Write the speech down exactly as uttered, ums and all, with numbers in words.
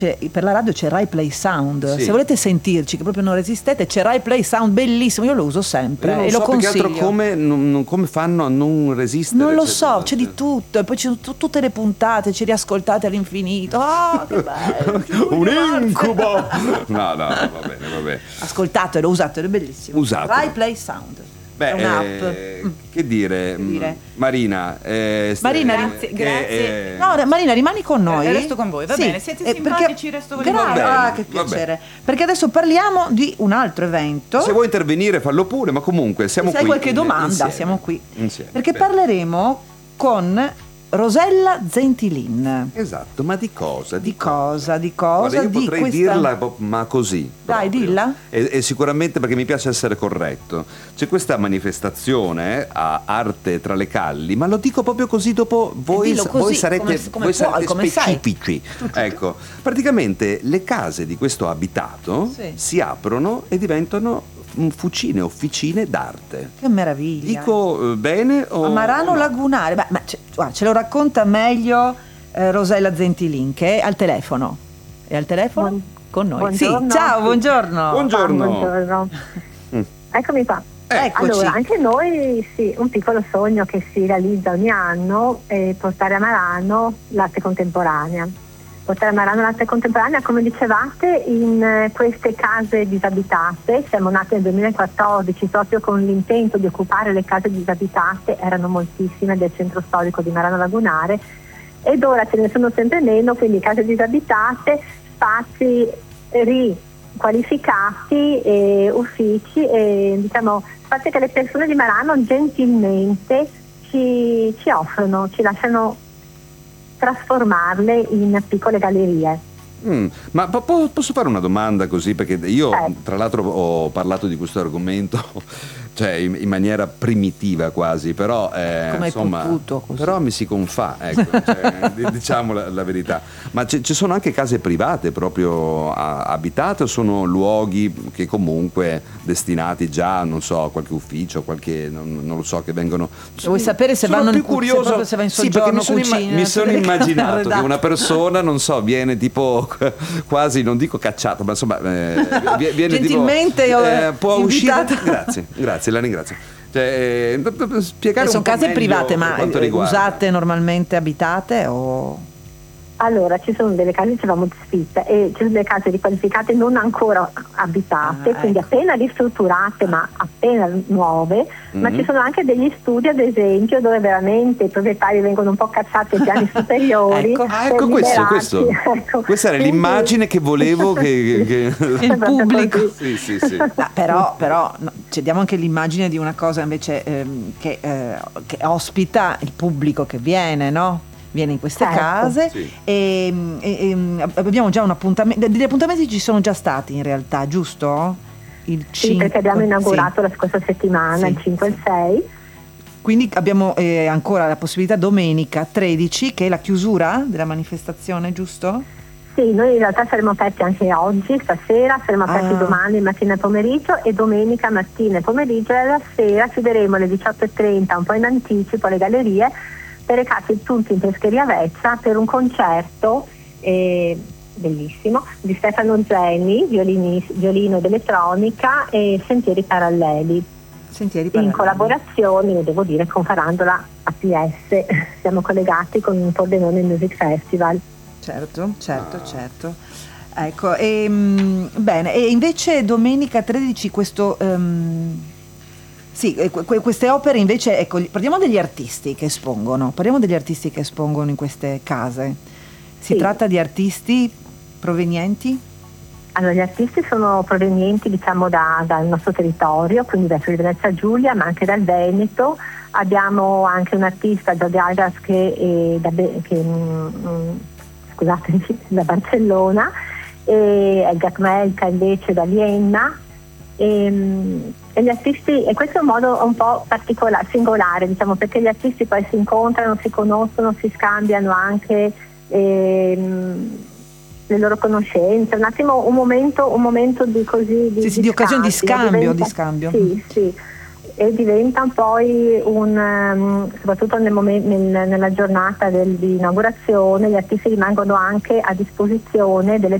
C'è- per la radio c'è Rai Play Sound, Sì. se volete sentirci che proprio non resistete c'è Rai Play Sound bellissimo, io lo uso sempre Io non e so lo più che consiglio. altro come, non- non- come fanno a non resistere. Non lo cioè, so, c'è di tutto e poi ci sono tu- tutte le puntate, ci riascoltate all'infinito. Ah, che bello! Un incubo! No, no, va bene, va bene. Ascoltatelo, usatelo, è bellissimo. Usatelo. Rai Play Sound. Beh, è un'app. eh, Mm. che dire, Che dire? mm, Marina, eh, st- Marina, eh, grazie, eh, grazie. eh, No, Marina, rimani con noi. Eh, resto con voi, va Sì, bene, siete eh, simpatici, resto con voi. Grazie, Va bene, ah, che va piacere. Perché adesso parliamo di un altro evento. Se vuoi intervenire fallo pure, ma comunque siamo Se hai qui. qualche in- domanda, insieme. siamo qui. Insieme. Perché Bene. parleremo con Rosella Zentilin. Esatto, ma di cosa? Di cosa? Di cosa? Guarda, io di potrei questa... dirla, po- ma così. Dai, proprio. dilla. E, e sicuramente perché mi piace essere corretto. C'è questa manifestazione a Arte tra le Calli, ma lo dico proprio così dopo voi, dillo sa- così, voi sarete, come- come voi puoi, sarete come sai. specifici. Ecco, praticamente le case di questo abitato Sì. si aprono e diventano mm, fucine, officine d'arte. Che meraviglia. Dico eh, bene o A Marano o no? Lagunare. Beh, ma ce, guarda, ce lo racconta meglio eh, Rosella Zentilin, che è al telefono. È al telefono Buon- con noi. buongiorno. Sì, ciao, buongiorno. Buongiorno. Buongiorno. Mm. Eccomi qua. Eccoci. Allora, anche noi sì, un piccolo sogno che si realizza ogni anno è portare a Marano l'arte contemporanea. Portare a Marano l'arte contemporanea, come dicevate, in eh, queste case disabitate. Siamo nati nel duemilaquattordici proprio con l'intento di occupare le case disabitate, erano moltissime del centro storico di Marano Lagunare, ed ora ce ne sono sempre meno, quindi case disabitate, spazi riqualificati, e uffici, e diciamo spazi che le persone di Marano gentilmente ci, ci offrono, ci lasciano trasformarle in piccole gallerie. Mm, ma po- po- posso fare una domanda così? Perché io Eh. tra l'altro ho parlato di questo argomento cioè in, in maniera primitiva quasi, però eh, Come hai insomma, potuto, così? però mi si confà, ecco, cioè, di- diciamo la, la verità. Ma ci ci sono anche case private proprio a- abitate o sono luoghi che comunque destinati già, non so, a qualche ufficio, qualche, non, non lo so, che vengono... Vuoi sapere se Sono vanno più in- se curioso, proprio se va in sì, perché soggiorno, mi sono, imma- cucina, mi sono tutte le case immaginato che arredate. una persona, non so, viene tipo quasi, non dico cacciato, ma insomma eh, vie- viene Gentilmente tipo, ho eh, può uscire. invitato. Grazie, grazie, la ringrazio. Cioè, eh, p- p- spiegare Eh, un sono po' case meglio private, ma per quanto eh, riguarda. usate normalmente, abitate o... Allora, ci sono delle case, dicevamo, di sfitta, e ci sono delle case riqualificate non ancora abitate, Ah, quindi ecco. appena ristrutturate ma appena nuove, ma Mhm. ci sono anche degli studi, ad esempio, dove veramente i proprietari vengono un po' cacciati ai piani superiori. Ecco. Ah, per ecco questo, liberarsi, questo. ecco. Questa era Quindi- l'immagine che volevo che... che- che- Il pubblico. Sì, sì, sì. Ah, però, però no, ci diamo anche l'immagine di una cosa invece ehm, che, eh, che ospita il pubblico che viene, no? Viene in queste Certo. case Sì. e, e- e abbiamo già un appuntamento. Degli appuntamenti ci sono già stati in realtà, giusto? Il Sì, cinque, perché abbiamo inaugurato sì. la scorsa settimana, Sì, il cinque e sì. il sei. Quindi abbiamo eh, ancora la possibilità domenica tredici, che è la chiusura della manifestazione, giusto? Sì, noi in realtà saremo aperti anche oggi, stasera, saremo aperti Ah. domani mattina e pomeriggio, e domenica mattina e pomeriggio, e alla sera chiuderemo alle diciotto e trenta, un po' in anticipo, le gallerie, per recarci tutti in Pescheria Vezza per un concerto eh, bellissimo di Stefano Zeni, violini- violino ed elettronica, e Sentieri Paralleli, Sentieri in paralleli. collaborazione, devo dire, con Farandola A P S. Siamo collegati con il Pordenone Music Festival. Certo, certo, certo. Ecco, e, mm, bene, e invece domenica tredici questo... ehm, sì, eh, que- queste opere invece, ecco, gli- parliamo degli artisti che espongono, parliamo degli artisti che espongono in queste case. Si Sì. tratta di artisti provenienti? Allora, gli artisti sono provenienti, diciamo, da- dal nostro territorio, quindi da Friuli Venezia Giulia, ma anche dal Veneto. Abbiamo anche un artista, Giorgio Algas, che è da, Be- che, mm, mm, scusatemi, da Barcellona, e Elga Kmelka invece da Vienna. E, mm, e gli artisti, e questo è un modo un po' particolare, singolare, diciamo, perché gli artisti poi si incontrano, si conoscono, si scambiano anche ehm, le loro conoscenze, un attimo un momento, un momento di così di, Sì, sì, di occasione di scambio, diventa- di scambio. Sì, sì. e diventano poi un, um, soprattutto nel momen- nel, nella giornata del, di inaugurazione, gli artisti rimangono anche a disposizione delle